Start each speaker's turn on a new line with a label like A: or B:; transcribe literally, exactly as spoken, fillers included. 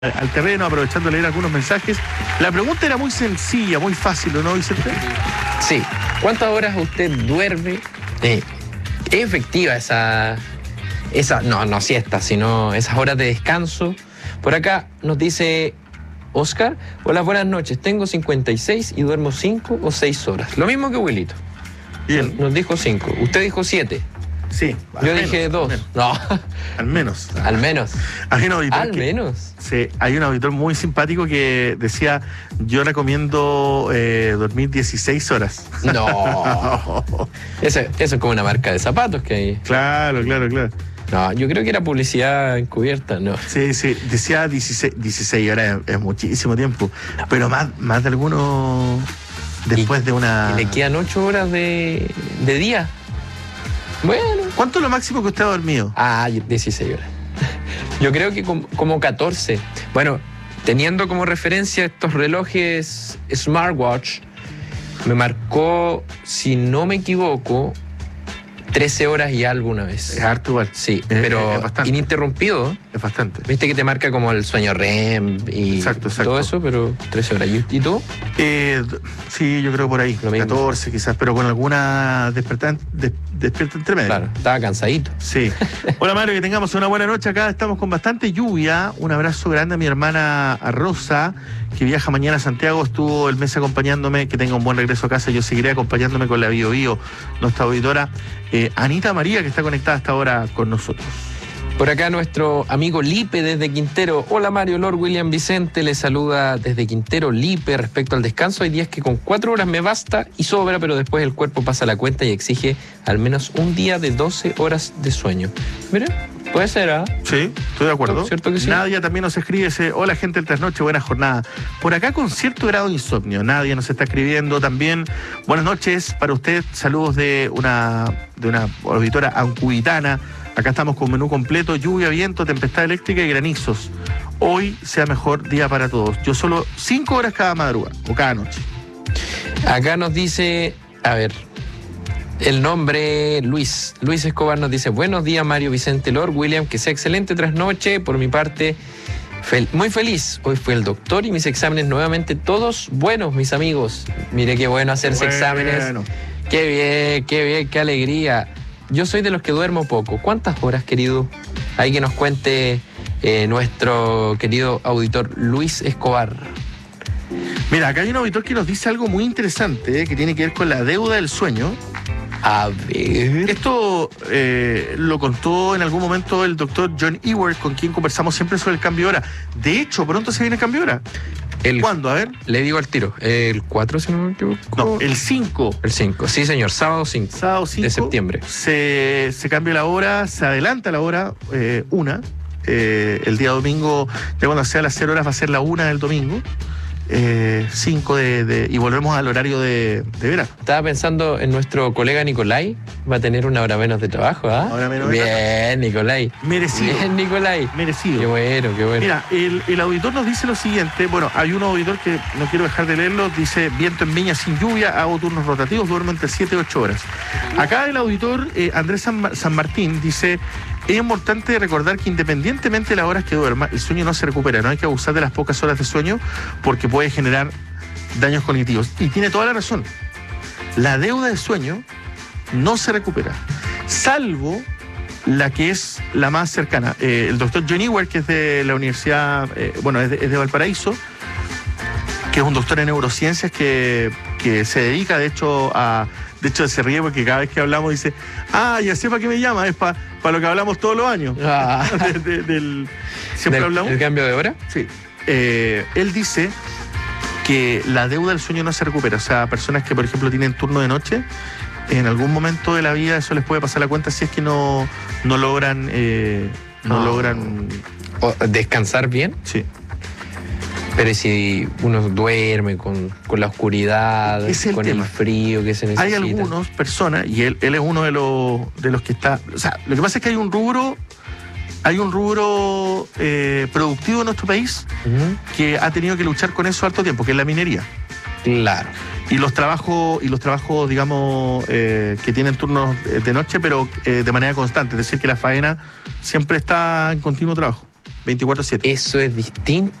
A: al terreno, aprovechando de leer algunos mensajes. La pregunta era muy sencilla, muy fácil, ¿no, Vicente?
B: Sí. ¿Cuántas horas usted duerme? Eh, ¿Es efectiva esa, esa, no, no siesta, sino esas horas de descanso? Por acá nos dice Oscar: hola, buenas noches, tengo cincuenta y seis y duermo cinco o seis horas. Lo mismo que abuelito.
A: Bien.
B: Nos dijo cinco. Usted dijo siete.
A: Sí.
B: Yo dije dos. No.
A: Al menos.
B: Al menos.
A: Hay un auditor
B: Al
A: que,
B: menos.
A: Sí, hay un auditor muy simpático que decía: yo recomiendo eh, dormir dieciséis horas.
B: No. Eso, eso es como una marca de zapatos que hay.
A: Claro, claro, claro.
B: No, yo creo que era publicidad encubierta, ¿no?
A: Sí, sí, decía dieciséis, dieciséis horas, es, es muchísimo tiempo. Pero más, más de algunos después
B: y,
A: de una...
B: Y le quedan ocho horas de, de día. Bueno.
A: ¿Cuánto es lo máximo que usted ha dormido?
B: Ah, dieciséis horas. Yo creo que como, como catorce. Bueno, teniendo como referencia estos relojes smartwatch, me marcó, si no me equivoco, trece horas y algo una vez.
A: Es harto igual.
B: Sí,
A: es,
B: pero
A: es bastante.
B: Ininterrumpido.
A: Es bastante.
B: Viste que te marca como el sueño R E M y
A: exacto, exacto.
B: todo eso, pero trece horas. ¿Y tú?
A: Eh, sí, yo creo por ahí.
B: Lo mismo.
A: catorce quizás, pero con alguna despertar, des, despierta entre medio.
B: Claro, estaba cansadito.
A: Sí. Hola Mario, que tengamos una buena noche acá. Estamos con bastante lluvia. Un abrazo grande a mi hermana Rosa, que viaja mañana a Santiago. Estuvo el mes acompañándome. Que tenga un buen regreso a casa. Yo seguiré acompañándome con la Bio Bio, nuestra auditora. Eh, Anita María, que está conectada hasta ahora con nosotros.
B: Por acá nuestro amigo Lipe desde Quintero. Hola Mario, Lord William Vicente, le saluda desde Quintero Lipe. Respecto al descanso, hay días que con cuatro horas me basta y sobra, pero después el cuerpo pasa la cuenta y exige al menos un día de doce horas de sueño. Mira, puede ser, ¿ah? ¿eh?
A: Sí, estoy de acuerdo.
B: ¿Cierto que sí?
A: Nadia también nos escribe, dice: hola gente del Trasnoche, buena jornada. Por acá con cierto grado de insomnio. Nadia nos está escribiendo también. Buenas noches para usted, saludos de una, de una auditora ancubitana. Acá estamos con menú completo: lluvia, viento, tempestad eléctrica y granizos. Hoy sea mejor día para todos. Yo solo cinco horas cada madrugada o cada noche.
B: Acá nos dice, a ver, el nombre Luis. Luis Escobar nos dice: buenos días Mario, Vicente, Lord William, que sea excelente trasnoche. Por mi parte, fel- muy feliz. Hoy fue el doctor y mis exámenes nuevamente todos buenos, mis amigos. Mire qué bueno hacerse
A: Bueno.
B: exámenes. Qué bien, qué bien, qué alegría. Yo soy de los que duermo poco. ¿Cuántas horas, querido? Hay que nos cuente eh, nuestro querido auditor Luis Escobar.
A: Mira, acá hay un auditor que nos dice algo muy interesante, eh, que tiene que ver con la deuda del sueño.
B: A ver.
A: Esto eh, lo contó en algún momento el doctor John Ewert, con quien conversamos siempre sobre el cambio de hora. De hecho, pronto se viene el cambio de hora.
B: El,
A: ¿Cuándo? A ver.
B: Le digo al tiro. ¿El cuatro, si no me equivoco?
A: No, el cinco.
B: El cinco. Sí, señor. Sábado cinco.
A: Sábado cinco.
B: De septiembre.
A: Se, se cambia la hora, se adelanta la hora, eh, una. Eh, el día domingo, ya cuando sea las cero horas, va a ser la una del domingo. Eh, cinco de, de, y volvemos al horario de, de verano.
B: Estaba pensando en nuestro colega Nicolai. Va a tener una hora menos de trabajo, ¿ah?
A: Hora menos de
B: Bien,
A: trabajo.
B: Nicolai.
A: Merecido.
B: Bien, Nicolai.
A: Merecido.
B: Qué bueno, qué bueno.
A: Mira, el, el auditor nos dice lo siguiente. Bueno, hay un auditor que no quiero dejar de leerlo. Dice: viento en Viña sin lluvia, hago turnos rotativos, duermo entre siete y ocho horas. Acá el auditor eh, Andrés San, San Martín dice: es importante recordar que independientemente de las horas que duerma, el sueño no se recupera. No hay que abusar de las pocas horas de sueño porque puede generar daños cognitivos. Y tiene toda la razón. La deuda de sueño no se recupera, salvo la que es la más cercana. Eh, el doctor John Ewert, que es de la Universidad, eh, bueno, es de, es de Valparaíso, que es un doctor en neurociencias que, que se dedica, de hecho, a... De hecho, se ríe porque cada vez que hablamos dice: ah, ya sé para qué me llama, es para pa lo que hablamos todos los años.
B: Ah.
A: de, de, del, ¿Siempre
B: ¿Del,
A: hablamos?
B: ¿El cambio de hora?
A: Sí. Eh, él dice que la deuda del sueño no se recupera. O sea, personas que, por ejemplo, tienen turno de noche, en algún momento de la vida eso les puede pasar la cuenta si es que no, no logran... Eh, no
B: Ah.
A: logran...
B: ¿O descansar bien?
A: Sí.
B: Pero si uno duerme con, con la oscuridad,
A: Es el
B: con
A: tema.
B: el frío que se necesita.
A: Hay algunas personas, y él, él es uno de los, de los que está... O sea, lo que pasa es que hay un rubro... Hay un rubro eh, productivo en nuestro país
B: Uh-huh.
A: que ha tenido que luchar con eso harto tiempo, que es la minería.
B: Claro.
A: Y los trabajos, y los trabajos, digamos, eh, que tienen turnos de noche, pero eh, de manera constante. Es decir, que la faena siempre está en continuo trabajo. veinticuatro siete.
B: Eso es distinto